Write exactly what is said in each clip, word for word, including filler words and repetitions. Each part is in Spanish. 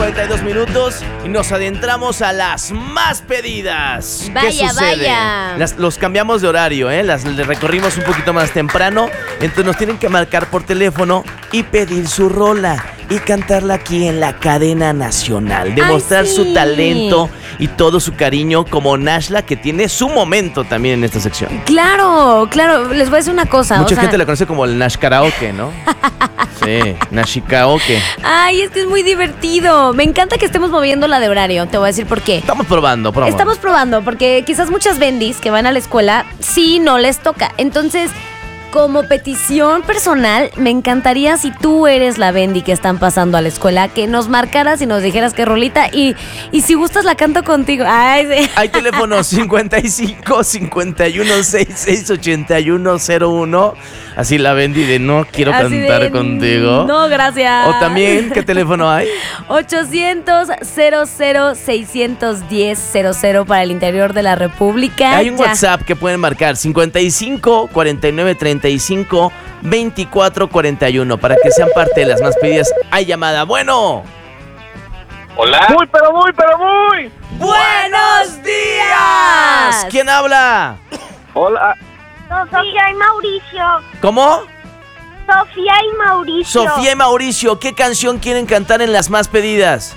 cincuenta y dos minutos y nos adentramos a las más pedidas. Vaya, ¿Qué sucede? vaya. Las, los cambiamos de horario, ¿eh? Las le recorrimos un poquito más temprano. Entonces nos tienen que marcar por teléfono y pedir su rola y cantarla aquí en la cadena nacional. Demostrar Ay, sí. su talento y todo su cariño como Nashla, que tiene su momento también en esta sección. Claro, claro, les voy a decir una cosa. Mucha o sea, gente la conoce como el Nash Karaoke, ¿no? Sí, Nash Karaoke. Ay, es que es muy divertido. Me encanta que estemos moviendo la de horario. Te voy a decir por qué. Estamos probando, probando. Estamos probando, porque quizás muchas bendis que van a la escuela, sí, no les toca. Entonces, como petición personal, me encantaría si tú eres la bendi que están pasando a la escuela, que nos marcaras y nos dijeras qué rolita. Y, y si gustas, la canto contigo. Ay, sí. Hay teléfono cincuenta y cinco, cincuenta y uno, sesenta y seis, ochenta y uno cero uno. Así la Bendy de no quiero Así cantar de, contigo. No, gracias. O también, ¿qué teléfono hay? ochocientos, cero cero, seiscientos diez, cero cero para el interior de la República. Hay un Ya. WhatsApp que pueden marcar cincuenta y cinco, cuarenta y nueve, treinta y cinco, veinticuatro, cuarenta y uno para que sean parte de las más pedidas. Hay llamada. Bueno. Hola. Muy, pero muy, pero muy. ¡Buenos días! ¿Quién habla? Hola. Sofía y Mauricio. ¿Cómo? Sofía y Mauricio. Sofía y Mauricio, ¿qué canción quieren cantar en las más pedidas?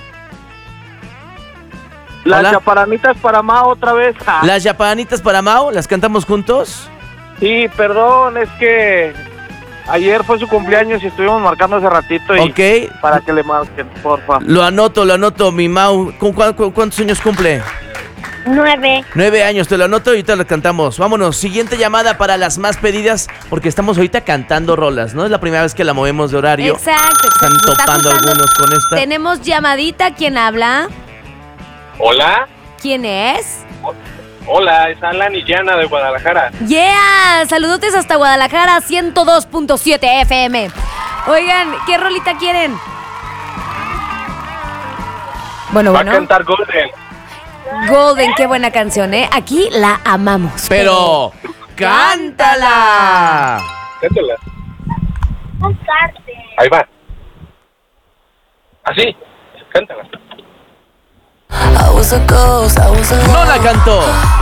Las Hola. chaparanitas para Mao otra vez. Ah, ¿Las yapanitas para Mao? ¿Las cantamos juntos? Sí, perdón, es que ayer fue su cumpleaños y estuvimos marcando hace ratito y Ok. para que le marquen, porfa. Lo anoto, lo anoto, mi Mau. ¿Cu- cu- cu- ¿Cuántos años cumple? Nueve. Nueve años, te lo anoto y ahorita lo cantamos. Vámonos, siguiente llamada para las más pedidas, porque estamos ahorita cantando rolas, ¿no? Es la primera vez que la movemos de horario. Exacto, Están exacto. Se está topando ajustando. algunos con esta. Tenemos llamadita. ¿Quién habla? Hola. ¿Quién es? Hola, es Alan y Yana de Guadalajara. Yeah, saludotes hasta Guadalajara, ciento dos punto siete F M. Oigan, ¿qué rolita quieren? Bueno, Va a bueno. cantar Golden. Golden, qué buena canción, ¿eh? Aquí la amamos. Pero, ¡cántala! Cántala. Cantarte. Ahí va. Así. Cántala. No la cantó.